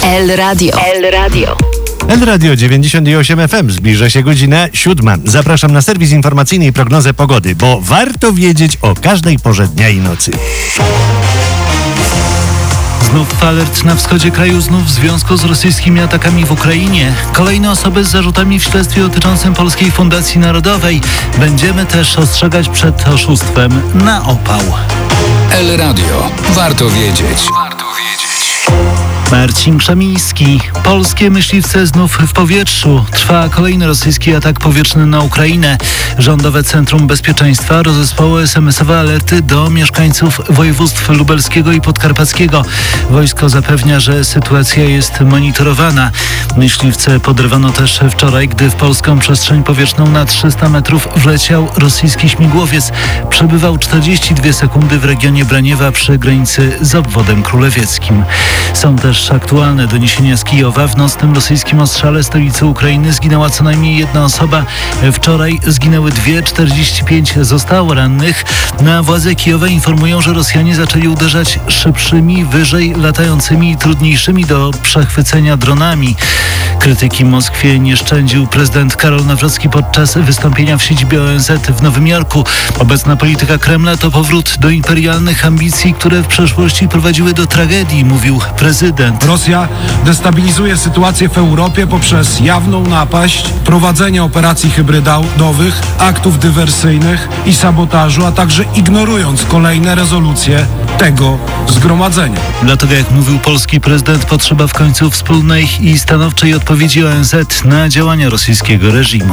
El Radio. El Radio. El Radio 98 FM. Zbliża się godzina 7. Zapraszam na serwis informacyjny i prognozę pogody, bo warto wiedzieć o każdej porze dnia i nocy. Znów alert na wschodzie kraju, znów w związku z rosyjskimi atakami w Ukrainie. Kolejne osoby z zarzutami w śledztwie dotyczącym Polskiej Fundacji Narodowej. Będziemy też ostrzegać przed oszustwem na opał. El Radio. Warto wiedzieć. Marcin Krzemiński. Polskie myśliwce znów w powietrzu. Trwa kolejny rosyjski atak powietrzny na Ukrainę. Rządowe Centrum Bezpieczeństwa rozesłało SMS-owe alerty do mieszkańców województw lubelskiego i podkarpackiego. Wojsko zapewnia, że sytuacja jest monitorowana. Myśliwce podrywano też wczoraj, gdy w polską przestrzeń powietrzną na 300 metrów wleciał rosyjski śmigłowiec. Przebywał 42 sekundy w regionie Braniewa przy granicy z obwodem królewieckim. Są też aktualne doniesienia z Kijowa. W nocnym rosyjskim ostrzale stolicy Ukrainy zginęła co najmniej jedna osoba. Wczoraj zginęły dwie, 45 zostało rannych. Na władze Kijowa informują, że Rosjanie zaczęli uderzać szybszymi, wyżej latającymi i trudniejszymi do przechwycenia dronami. Krytyki w Moskwie nie szczędził prezydent Karol Nawrocki podczas wystąpienia w siedzibie ONZ w Nowym Jorku. Obecna polityka Kremla to powrót do imperialnych ambicji, które w przeszłości prowadziły do tragedii, mówił prezydent. Rosja destabilizuje sytuację w Europie poprzez jawną napaść, prowadzenie operacji hybrydowych, aktów dywersyjnych i sabotażu, a także ignorując kolejne rezolucje tego zgromadzenia. Dlatego, jak mówił polski prezydent, potrzeba w końcu wspólnej i stanowczej odpowiedzi ONZ na działania rosyjskiego reżimu.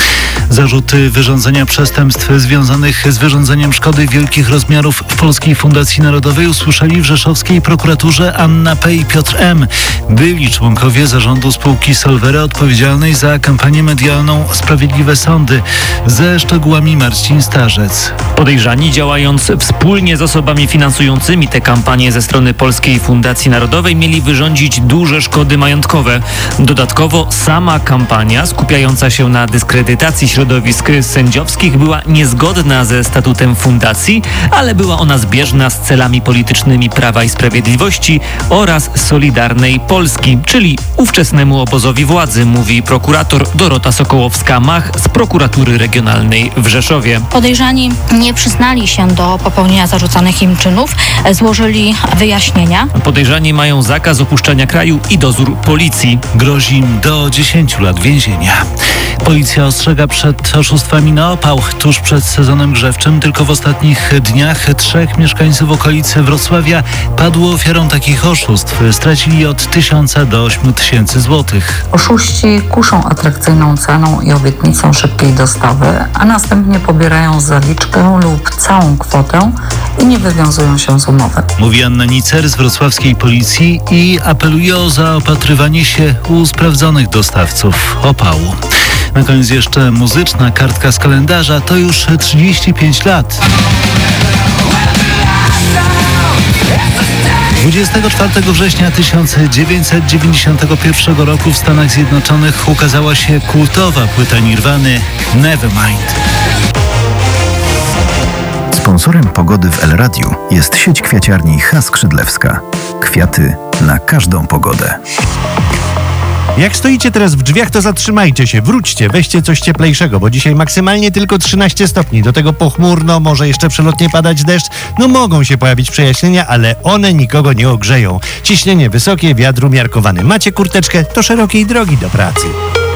Zarzuty wyrządzenia przestępstw związanych z wyrządzeniem szkody wielkich rozmiarów w Polskiej Fundacji Narodowej usłyszeli w rzeszowskiej prokuraturze Anna P. i Piotr M. Byli członkowie zarządu spółki Solvere odpowiedzialnej za kampanię medialną Sprawiedliwe Sądy. Ze szczegółami Marcin Starzec. Podejrzani, działając wspólnie z osobami finansującymi tę kampanię ze strony Polskiej Fundacji Narodowej, mieli wyrządzić duże szkody majątkowe. Dodatkowo sama kampania, skupiająca się na dyskredytacji środowisk sędziowskich, była niezgodna ze statutem fundacji, ale była ona zbieżna z celami politycznymi Prawa i Sprawiedliwości oraz Solidarnej Polski, czyli ówczesnemu obozowi władzy, mówi prokurator Dorota Sokołowska-Mach z prokuratury regionalnej w Rzeszowie. Podejrzani nie przyznali się do popełnienia zarzucanych im czynów, złożyli wyjaśnienia. Podejrzani mają zakaz opuszczania kraju i dozór policji. Grozi im do 10 lat więzienia. Policja ostrzega przed oszustwami na opał. Tuż przed sezonem grzewczym tylko w ostatnich dniach 3 mieszkańców okolicy Wrocławia padło ofiarą takich oszustw. Stracili od 1000 do 8000 złotych. Oszuści kuszą atrakcyjną ceną i obietnicą szybkiej dostawy, a następnie pobierają zaliczkę lub całą kwotę i nie wywiązują się z umowy. Mówi Anna Nicer z wrocławskiej policji i apeluje o zaopatrywanie się u sprawdzonych dostawców opału. Na koniec jeszcze muzyczna kartka z kalendarza. To już 35 lat. 24 września 1991 roku w Stanach Zjednoczonych ukazała się kultowa płyta Nirwany Nevermind. Sponsorem pogody w El Radiu jest sieć kwiaciarni H. Skrzydlewska. Kwiaty na każdą pogodę. Jak stoicie teraz w drzwiach, to zatrzymajcie się, wróćcie, weźcie coś cieplejszego, bo dzisiaj maksymalnie tylko 13 stopni. Do tego pochmurno, może jeszcze przelotnie padać deszcz. No mogą się pojawić przejaśnienia, ale one nikogo nie ogrzeją. Ciśnienie wysokie, wiatr umiarkowany. Macie kurteczkę, to szerokiej drogi do pracy.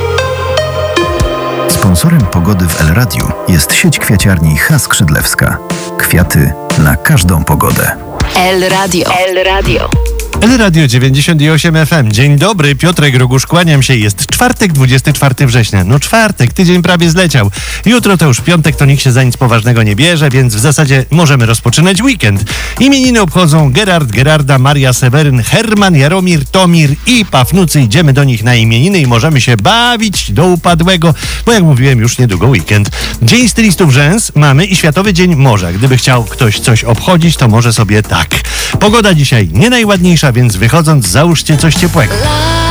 Sponsorem pogody w El Radiu jest sieć kwiaciarni H. Skrzydlewska. Kwiaty na każdą pogodę. El Radio. El Radio. El Radio 98 FM. Dzień dobry, Piotrek Rogusz, kłaniam się. Jest czwartek, 24 września. No czwartek, tydzień prawie zleciał. Jutro to już piątek, to nikt się za nic poważnego nie bierze, więc w zasadzie możemy rozpoczynać weekend. Imieniny obchodzą Gerard, Gerarda, Maria, Seweryn, Herman, Jaromir, Tomir i Pafnucy. Idziemy do nich na imieniny i możemy się bawić do upadłego, bo jak mówiłem, już niedługo weekend. Dzień stylistów rzęs mamy i Światowy Dzień Morza. Gdyby chciał ktoś coś obchodzić, to może sobie tak. Pogoda dzisiaj nie najładniejsza, więc wychodząc załóżcie coś ciepłego.